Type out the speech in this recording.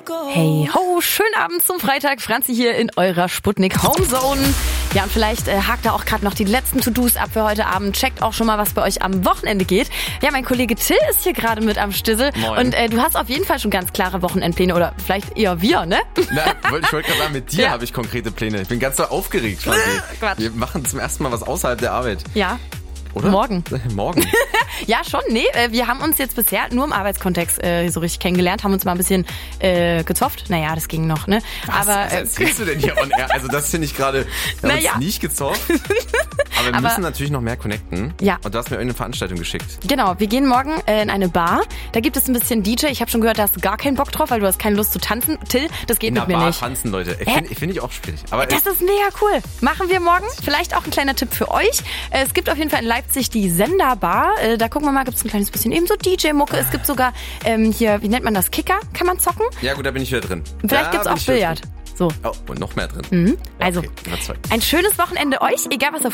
Hey ho, schönen Abend zum Freitag. Franzi hier in eurer Sputnik Homezone. Ja, und vielleicht hakt da auch gerade noch die letzten To-Dos ab für heute Abend. Checkt auch schon mal, was bei euch am Wochenende geht. Ja, mein Kollege Till ist hier gerade mit am Stissel. Moin. Und du hast auf jeden Fall schon ganz klare Wochenendpläne. Oder vielleicht eher wir, ne? Na, ich wollte gerade sagen, mit dir habe ich konkrete Pläne. Ich bin ganz so aufgeregt, Franzi. Quatsch. Wir machen zum ersten Mal was außerhalb der Arbeit. Ja. Oder? Morgen. Morgen. Ja, schon. Nee, wir haben uns jetzt bisher nur im Arbeitskontext so richtig kennengelernt, haben uns mal ein bisschen gezofft. Naja, das ging noch, ne? Was erzählst du denn hier on air? Also das finde ich gerade, wir haben uns nicht gezofft. Aber wir müssen natürlich noch mehr connecten. Ja. Und du hast mir irgendeine Veranstaltung geschickt. Genau, wir gehen morgen in eine Bar. Da gibt es ein bisschen DJ. Ich habe schon gehört, da hast du gar keinen Bock drauf, weil du hast keine Lust zu tanzen. Till, das geht In mit einer mir Bar nicht. tanzen, Leute. Finde ich auch schwierig. Aber Das ist mega cool. Machen wir morgen. Vielleicht auch ein kleiner Tipp für euch. Es gibt auf jeden Fall in Leipzig die Senderbar. Da gucken wir mal, gibt es ein kleines bisschen eben so DJ-Mucke. Es gibt sogar hier, wie nennt man das, Kicker? Kann man zocken? ja gut, da bin ich wieder drin. Vielleicht gibt es auch Billard. So. Oh, und noch mehr drin. Also, okay, überzeugt. ein schönes Wochenende euch, egal was ihr